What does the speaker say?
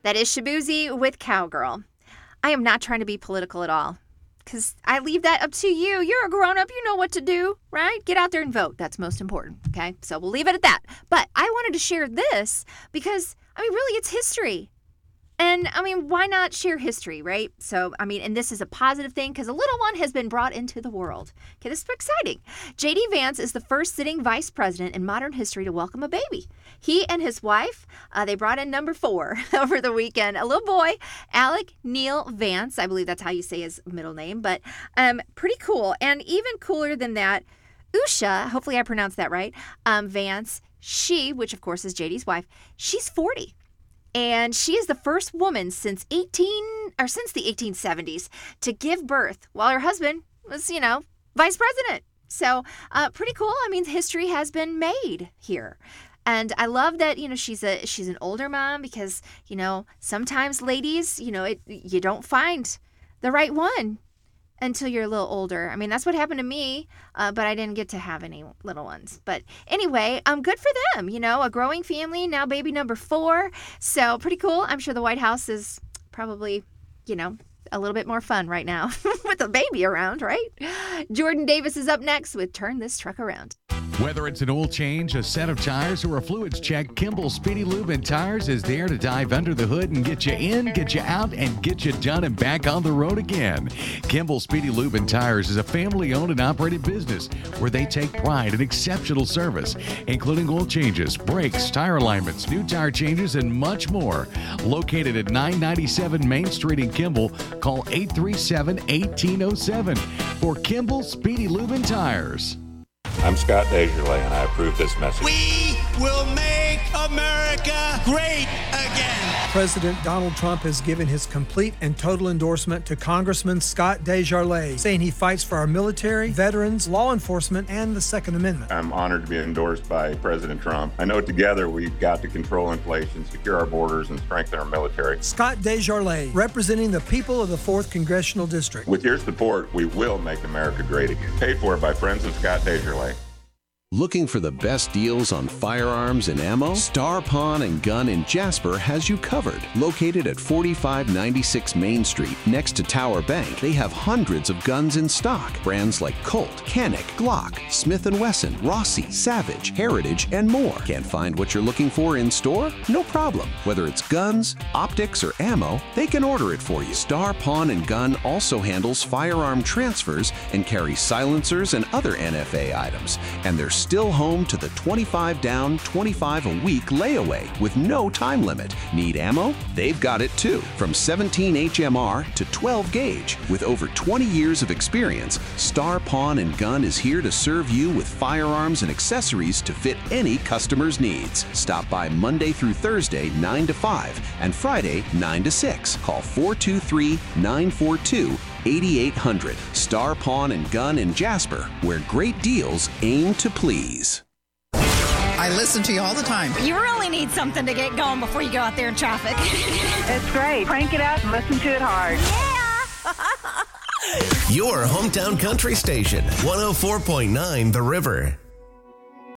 That is Shaboozey with Cowgirl. I am not trying to be political at all, because I leave that up to you. You're a grown-up. You know what to do, right? Get out there and vote. That's most important, okay? So we'll leave it at that. But I wanted to share this because, really, it's history. And, why not share history, right? So, and this is a positive thing because a little one has been brought into the world. Okay, this is exciting. J.D. Vance is the first sitting vice president in modern history to welcome a baby. He and his wife, they brought in number 4 over the weekend, a little boy, Alec Neil Vance. I believe that's how you say his middle name, but pretty cool. And even cooler than that, Usha, hopefully I pronounced that right, Vance, which of course is J.D.'s wife, she's 40. And she is the first woman since the 1870s to give birth while her husband was, vice president. So pretty cool. History has been made here. And I love that, she's an older mom because, sometimes ladies, you don't find the right one until you're a little older. That's what happened to me, but I didn't get to have any little ones. But anyway, good for them, a growing family, now baby number 4. So pretty cool. I'm sure the White House is probably, a little bit more fun right now with a baby around, right? Jordan Davis is up next with Turn This Truck Around. Whether it's an oil change, a set of tires, or a fluids check, Kimball Speedy Lube and Tires is there to dive under the hood and get you in, get you out, and get you done and back on the road again. Kimball Speedy Lube and Tires is a family-owned and operated business where they take pride in exceptional service, including oil changes, brakes, tire alignments, new tire changes, and much more. Located at 997 Main Street in Kimball, call 837-1807 for Kimball Speedy Lube and Tires. I'm Scott Desjardins, and I approve this message. We will make America great again. President Donald Trump has given his complete and total endorsement to Congressman Scott Desjardins, saying he fights for our military, veterans, law enforcement, and the Second Amendment. I'm honored to be endorsed by President Trump. I know together we've got to control inflation, secure our borders, and strengthen our military. Scott Desjardins, representing the people of the 4th Congressional District. With your support, we will make America great again. Paid for by friends of Scott Desjardins. Looking for the best deals on firearms and ammo? Star Pawn and Gun in Jasper has you covered. Located at 4596 Main Street, next to Tower Bank, they have hundreds of guns in stock. Brands like Colt, Canik, Glock, Smith & Wesson, Rossi, Savage, Heritage, and more. Can't find what you're looking for in store? No problem. Whether it's guns, optics, or ammo, they can order it for you. Star Pawn and Gun also handles firearm transfers and carries silencers and other NFA items. And they're still home to the 25 down, 25 a week layaway with no time limit. Need ammo? They've got it too. From 17 HMR to 12 gauge. With over 20 years of experience, Star Pawn and Gun is here to serve you with firearms and accessories to fit any customer's needs. Stop by Monday through Thursday, 9 to 5, and Friday, 9 to 6. Call 423-942-8800. Star Pawn and Gun in Jasper, where great deals aim to please. I listen to you all the time. You really need something to get going before you go out there in traffic. It's great. Crank it up and listen to it hard. Yeah! Your hometown country station, 104.9 The River.